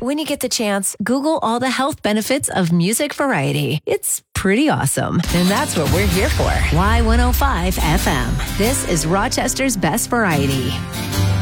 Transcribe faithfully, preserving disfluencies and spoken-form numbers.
When you get the chance, Google all the health benefits of music variety. It's pretty awesome. And that's what we're here for. Y one oh five F M. This is Rochester's Best Variety.